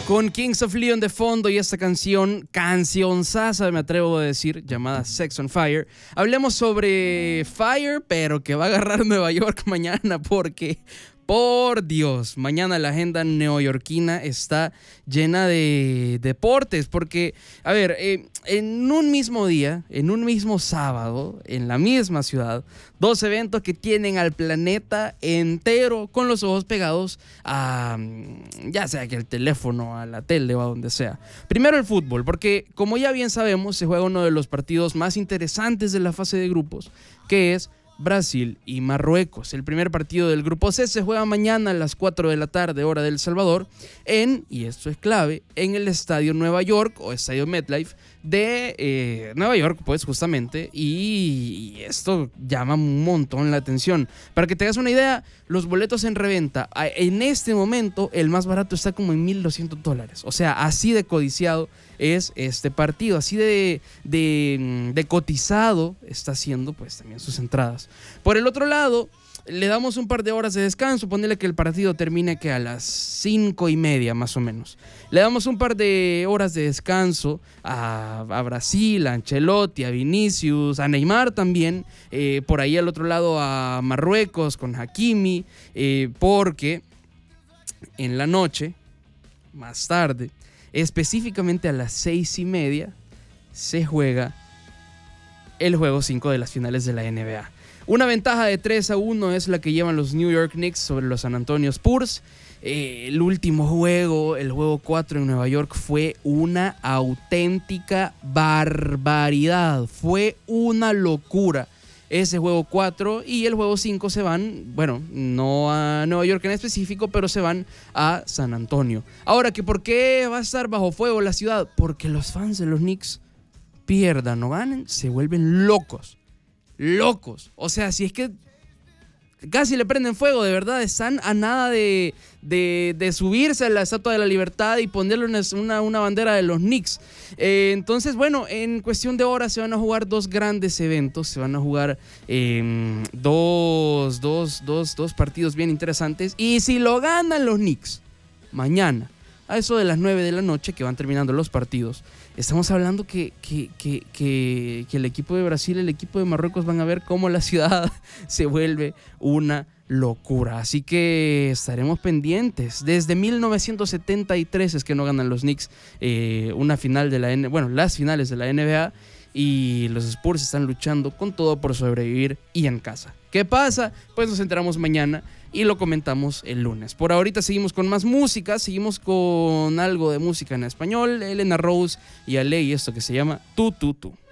Con Kings of Leon de fondo y esta cancionzaza, me atrevo a decir, llamada Sex on Fire. Hablemos sobre Fire, pero que va a agarrar Nueva York mañana porque, por Dios, mañana la agenda neoyorquina está llena de deportes. Porque, a ver, en un mismo día, en un mismo sábado, en la misma ciudad, dos eventos que tienen al planeta entero con los ojos pegados a, ya sea que el teléfono, a la tele o a donde sea. Primero el fútbol, porque como ya bien sabemos, se juega uno de los partidos más interesantes de la fase de grupos, que es Brasil y Marruecos. El primer partido del grupo C se juega mañana a las 4 de la tarde, hora del Salvador, y esto es clave, en el Estadio Nueva York o Estadio MetLife de Nueva York, pues justamente, y esto llama un montón la atención. Para que te hagas una idea, los boletos en reventa, en este momento, el más barato está como en $1,200. O sea, así de codiciado es este partido, así de cotizado está haciendo pues también sus entradas. Por el otro lado, le damos un par de horas de descanso, ponerle que el partido termine que a las 5:30 más o menos. Le damos un par de horas de descanso a Brasil, a Ancelotti, a Vinicius, a Neymar también, por ahí al otro lado a Marruecos con Hakimi, porque en la noche, más tarde, específicamente a las 6:30, se juega el juego 5 de las finales de la NBA. Una ventaja de 3-1 es la que llevan los New York Knicks sobre los San Antonio Spurs. El último juego, el juego 4 en Nueva York, fue una auténtica barbaridad. Fue una locura ese juego 4, y el juego 5 se van, bueno, no a Nueva York en específico, pero se van a San Antonio. Ahora, ¿que por qué va a estar bajo fuego la ciudad? Porque los fans de los Knicks, pierdan o ganen, se vuelven locos. Locos. O sea, si es que casi le prenden fuego, de verdad, están a nada de subirse a la Estatua de la Libertad y ponerle una bandera de los Knicks. Entonces, bueno, en cuestión de horas se van a jugar dos grandes eventos, se van a jugar dos partidos bien interesantes, y si lo ganan los Knicks mañana, a eso de las 9 de la noche, que van terminando los partidos, estamos hablando que el equipo de Brasil y el equipo de Marruecos van a ver cómo la ciudad se vuelve una locura. Así que estaremos pendientes. Desde 1973 es que no ganan los Knicks una final de las finales de la NBA, y los Spurs están luchando con todo por sobrevivir y en casa. ¿Qué pasa? Pues nos enteramos mañana y lo comentamos el lunes. Por ahorita seguimos con más música, seguimos con algo de música en español, Elena Rose y Ale, y esto que se llama Tú, Tú, Tú.